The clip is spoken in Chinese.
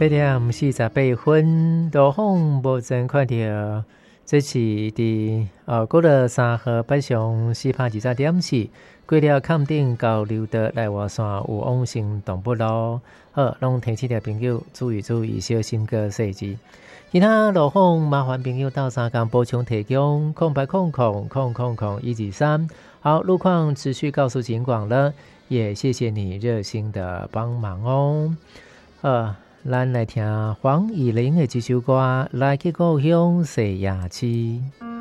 8:48，路况无真看到，这是伫过了3号北上423.4，过了坎顶交流道内外线有往生动不路，好，拢提醒着朋友注意小心个细节。其他路况麻烦朋友到3工补充提供08000000123。好，路况持续告诉警广了，也谢谢你热心的帮忙哦。咱来听黄以玲的这首歌《来去故乡细夜市》。